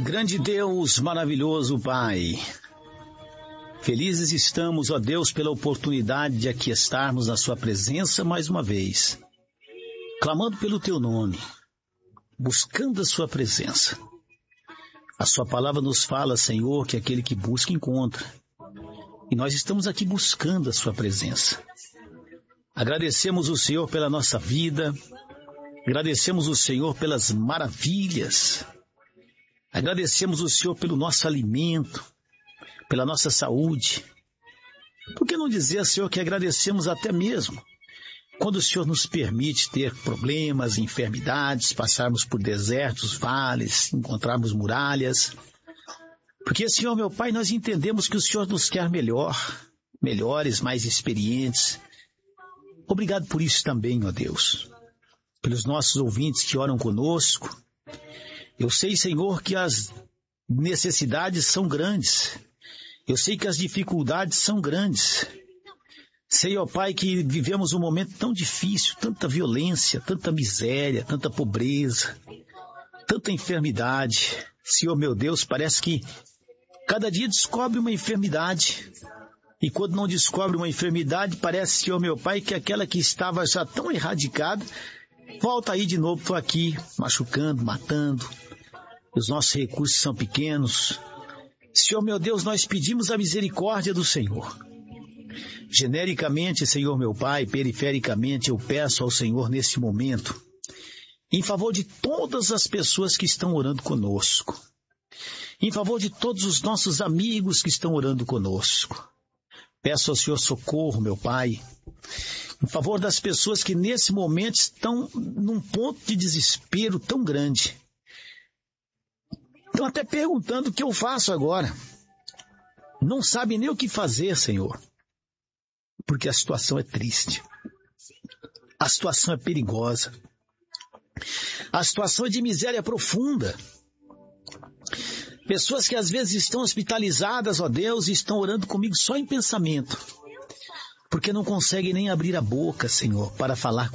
Grande Deus, maravilhoso Pai, felizes estamos, ó Deus, pela oportunidade de aqui estarmos na Sua presença mais uma vez, clamando pelo Teu nome, buscando a Sua presença. A Sua palavra nos fala, Senhor, que aquele que busca encontra, e nós estamos aqui buscando a Sua presença. Agradecemos o Senhor pela nossa vida, agradecemos o Senhor pelas maravilhas, agradecemos o Senhor pelo nosso alimento, pela nossa saúde. Por que não dizer, Senhor, que agradecemos até mesmo quando o Senhor nos permite ter problemas, enfermidades, passarmos por desertos, vales, encontrarmos muralhas? Porque, Senhor, meu Pai, nós entendemos que o Senhor nos quer melhores, mais experientes. Obrigado por isso também, ó Deus, pelos nossos ouvintes que oram conosco. Eu sei, Senhor, que as necessidades são grandes. Eu sei que as dificuldades são grandes. Sei, ó Pai, que vivemos um momento tão difícil, tanta violência, tanta miséria, tanta pobreza, tanta enfermidade. Senhor, meu Deus, parece que cada dia descobre uma enfermidade. E quando não descobre uma enfermidade, parece, Senhor, meu Pai, que aquela que estava já tão erradicada, volta aí de novo, estou aqui, machucando, matando. Os nossos recursos são pequenos. Senhor, meu Deus, nós pedimos a misericórdia do Senhor. Genericamente, Senhor, meu Pai, perifericamente, eu peço ao Senhor nesse momento, em favor de todas as pessoas que estão orando conosco, em favor de todos os nossos amigos que estão orando conosco. Peço ao Senhor socorro, meu Pai, em favor das pessoas que nesse momento estão num ponto de desespero tão grande. Estão até perguntando o que eu faço agora. Não sabem nem o que fazer, Senhor, porque a situação é triste. A situação é perigosa. A situação é de miséria profunda. Pessoas que às vezes estão hospitalizadas, ó Deus, e estão orando comigo só em pensamento, porque não conseguem nem abrir a boca, Senhor, para falar